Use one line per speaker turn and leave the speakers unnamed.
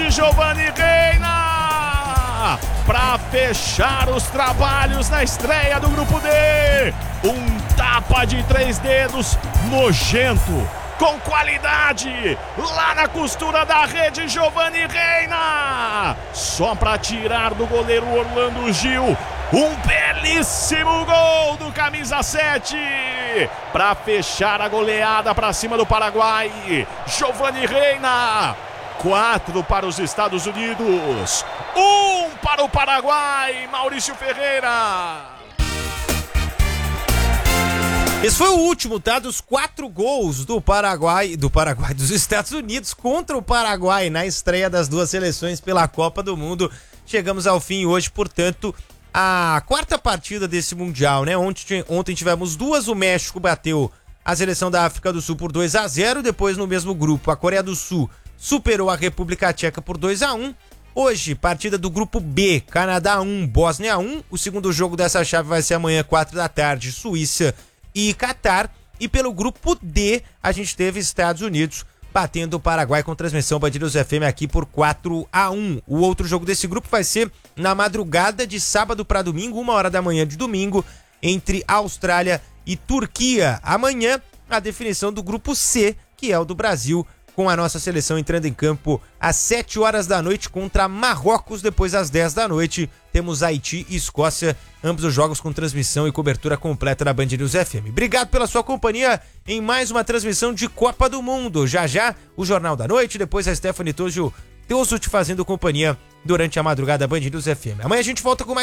de Giovanni Reina para fechar os trabalhos na estreia do Grupo D. Um tapa de 3 dedos nojento, com qualidade, lá na costura da rede, Giovanni Reina, só para tirar do goleiro Orlando Gil. Um belíssimo gol do camisa 7 para fechar a goleada para cima do Paraguai. Giovanni Reina, 4 para os Estados Unidos, 1 para o Paraguai. Maurício Ferreira.
Esse foi o último, tá? Dos 4 gols do Paraguai, dos Estados Unidos contra o Paraguai na estreia das duas seleções pela Copa do Mundo. Chegamos ao fim hoje, portanto, a 4ª partida desse Mundial, né? Ontem tivemos 2, o México bateu a seleção da África do Sul por 2-0, depois no mesmo grupo a Coreia do Sul superou a República Tcheca por 2-1. Hoje, partida do grupo B, Canadá 1, Bósnia 1. O segundo jogo dessa chave vai ser amanhã, 4 da tarde, Suíça e Catar. E pelo grupo D, a gente teve Estados Unidos batendo o Paraguai com transmissão Band News FM aqui por 4-1. O outro jogo desse grupo vai ser na madrugada de sábado para domingo, 1h da manhã de domingo, entre Austrália e Turquia. Amanhã, a definição do grupo C, que é o do Brasil, com a nossa seleção entrando em campo às 7h da noite contra Marrocos. Depois, às 10 da noite, temos Haiti e Escócia, ambos os jogos com transmissão e cobertura completa da Band News FM. Obrigado pela sua companhia em mais uma transmissão de Copa do Mundo. Já já, o Jornal da Noite, depois a Stephanie Tojo te fazendo companhia durante a madrugada da Band News FM. Amanhã a gente volta com mais